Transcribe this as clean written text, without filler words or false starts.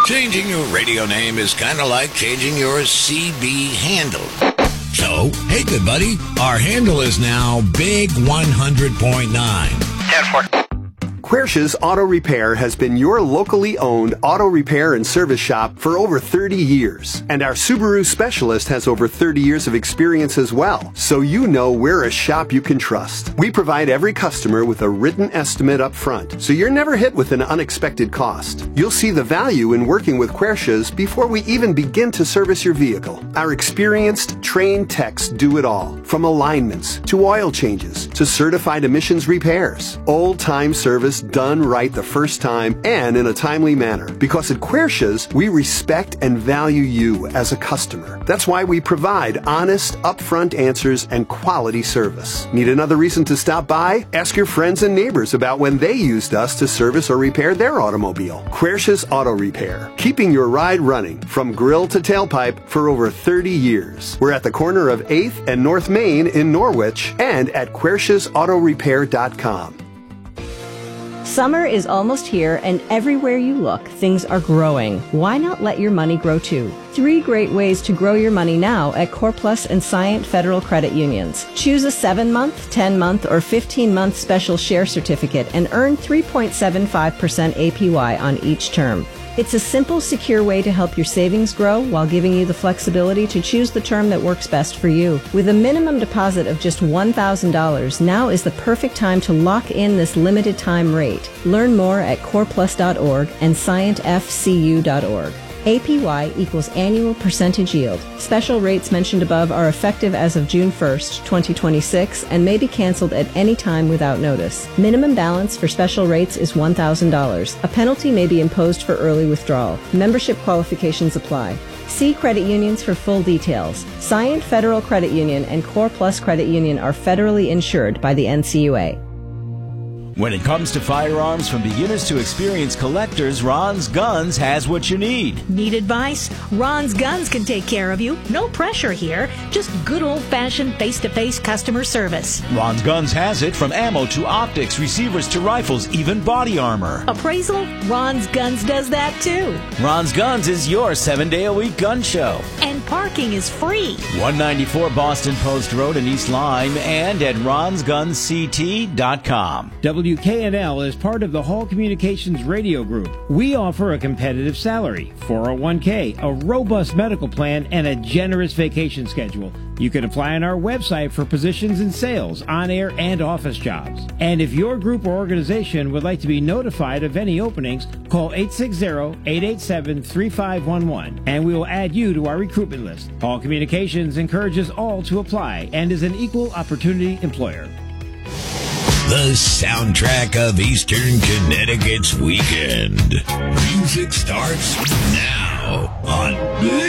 Changing your radio name is kind of like changing your CB handle. So, hey, good buddy, our handle is now Big 100.9. 10-4. Quercia's Auto Repair has been your locally owned auto repair and service shop for over 30 years. And our Subaru specialist has over 30 years of experience as well, so you know we're a shop you can trust. We provide every customer with a written estimate up front, so you're never hit with an unexpected cost. You'll see the value in working with Quercia's before we even begin to service your vehicle. Our experienced, trained techs do it all, from alignments to oil changes to certified emissions repairs. Old-time service done right the first time and in a timely manner. Because at Quercia's, we respect and value you as a customer. That's why we provide honest, upfront answers and quality service. Need another reason to stop by? Ask your friends and neighbors about when they used us to service or repair their automobile. Quercia's Auto Repair, keeping your ride running from grill to tailpipe for over 30 years. We're at the corner of 8th and North Main in Norwich and at Quercia'sAutorepair.com. Summer is almost here, and everywhere you look, things are growing. Why not let your money grow too? 3 great ways to grow your money now at CorePlus and Scient Federal Credit Unions. Choose a 7-month, 10-month, or 15-month special share certificate and earn 3.75% APY on each term. It's a simple, secure way to help your savings grow while giving you the flexibility to choose the term that works best for you. With a minimum deposit of just $1,000, now is the perfect time to lock in this limited time rate. Learn more at coreplus.org and scientfcu.org. APY equals annual percentage yield. Special rates mentioned above are effective as of June 1st, 2026 and may be canceled at any time without notice. Minimum balance for special rates is $1,000. A penalty may be imposed for early withdrawal. Membership qualifications apply. See credit unions for full details. Scient Federal Credit Union and CorePlus Credit Union are federally insured by the NCUA. When it comes to firearms, from beginners to experienced collectors, Ron's Guns has what you need. Need advice? Ron's Guns can take care of you. No pressure here. Just good old-fashioned face-to-face customer service. Ron's Guns has it, from ammo to optics, receivers to rifles, even body armor. Appraisal? Ron's Guns does that too. Ron's Guns is your 7-day-a-week gun show. And parking is free. 194 Boston Post Road in East Lyme and at ronsgunsct.com. WKNL is part of the Hall Communications Radio Group. We offer a competitive salary, 401k, a robust medical plan, and a generous vacation schedule. You can apply on our website for positions in sales, on-air, and office jobs. And if your group or organization would like to be notified of any openings, call 860-887-3511, and we will add you to our recruitment list. Hall Communications encourages all to apply and is an equal opportunity employer. The soundtrack of Eastern Connecticut's weekend. Music starts now on